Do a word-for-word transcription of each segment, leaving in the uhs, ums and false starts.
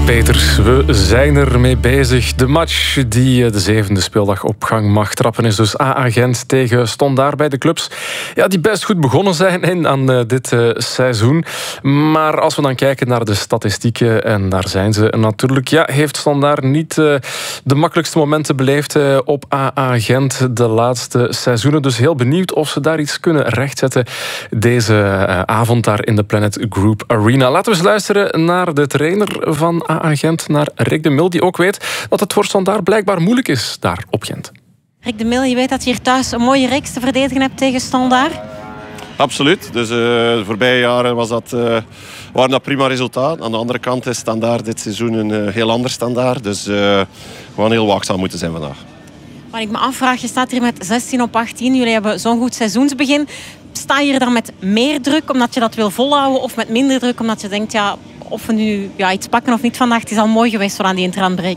Peters, we zijn ermee bezig. De match die de zevende speeldag op gang mag trappen is dus A A Gent tegen Standaard bij de clubs. Ja, die best goed begonnen zijn in, aan uh, dit uh, seizoen. Maar als we dan kijken naar de statistieken, en daar zijn ze natuurlijk, ja, heeft Standaard niet uh, de makkelijkste momenten beleefd uh, op A A Gent de laatste seizoenen. Dus heel benieuwd of ze daar iets kunnen rechtzetten deze uh, avond daar in de Planet Group Arena. Laten we eens luisteren naar de trainer van A A Gent, naar Rick de Mil, die ook weet dat het voor Standaard blijkbaar moeilijk is daar op Gent. Rick de Mil, je weet dat je hier thuis een mooie reeks te verdedigen hebt tegen Standaard. Absoluut. Dus uh, de voorbije jaren was dat, uh, waren dat prima resultaten. Aan de andere kant is Standaard dit seizoen een uh, heel ander Standaard. Dus uh, we gaan heel waakzaam moeten zijn vandaag. Wat ik me afvraag, je staat hier met zestien op achttien. Jullie hebben zo'n goed seizoensbegin. Sta je er dan met meer druk omdat je dat wil volhouden, of met minder druk omdat je denkt, ja, of we nu ja, iets pakken of niet vandaag, het is al mooi geweest tot aan die interlandbreak?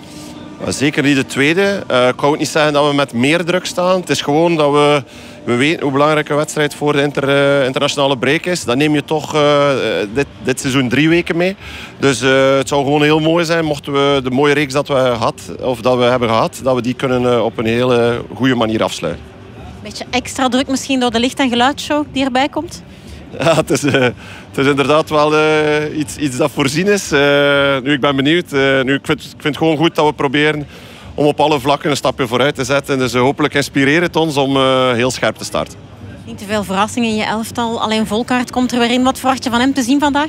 Zeker niet de tweede. Uh, ik wou ook niet zeggen dat we met meer druk staan. Het is gewoon dat we, we weten hoe belangrijk een wedstrijd voor de inter, uh, internationale break is. Dan neem je toch uh, dit, dit seizoen drie weken mee. Dus uh, het zou gewoon heel mooi zijn mochten we de mooie reeks dat we, had, of dat we hebben gehad, dat we die kunnen uh, op een hele goede manier afsluiten. Beetje extra druk misschien door de licht- en geluidsshow die erbij komt? Ja, het is, uh, het is inderdaad wel uh, iets, iets dat voorzien is. Uh, nu, ik ben benieuwd. Uh, nu, ik, vind, ik vind het gewoon goed dat we proberen om op alle vlakken een stapje vooruit te zetten. Dus uh, hopelijk inspireert het ons om uh, heel scherp te starten. Niet te veel verrassingen in je elftal. Alleen Volkaert komt er weer in. Wat verwacht je van hem te zien vandaag?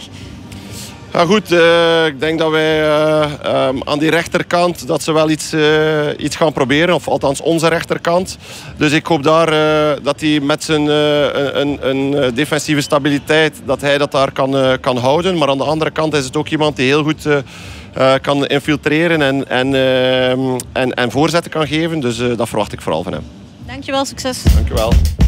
Ja, goed, uh, ik denk dat wij uh, um, aan die rechterkant dat ze wel iets, uh, iets gaan proberen. Of althans onze rechterkant. Dus ik hoop daar uh, dat hij met zijn uh, een, een defensieve stabiliteit, dat hij dat daar kan, uh, kan houden. Maar aan de andere kant is het ook iemand die heel goed uh, uh, kan infiltreren en, en, uh, en, en voorzetten kan geven. Dus uh, dat verwacht ik vooral van hem. Dankjewel, succes. Dankjewel.